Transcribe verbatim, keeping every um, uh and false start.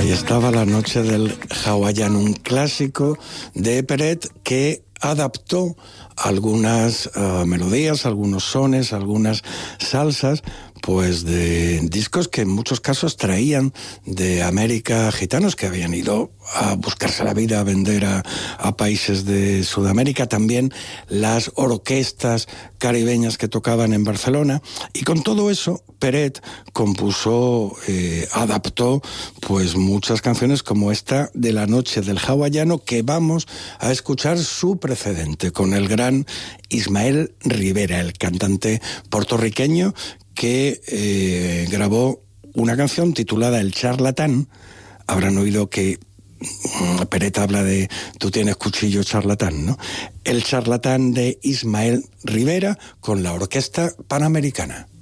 Ahí estaba La noche del hawaiano, un clásico de Peret que adaptó algunas uh, melodías, algunos sones, algunas salsas, pues de discos que en muchos casos traían de América gitanos que habían ido a buscarse la vida, a vender a, a países de Sudamérica, también las orquestas caribeñas que tocaban en Barcelona, y con todo eso Peret compuso, eh, adaptó pues muchas canciones como esta de La noche del hawaiano, que vamos a escuchar su precedente con el gran Ismael Rivera, el cantante puertorriqueño que eh, grabó una canción titulada El charlatán. Habrán oído que Peret habla de tú tienes cuchillo charlatán, ¿no? El charlatán de Ismael Rivera con la Orquesta Panamericana.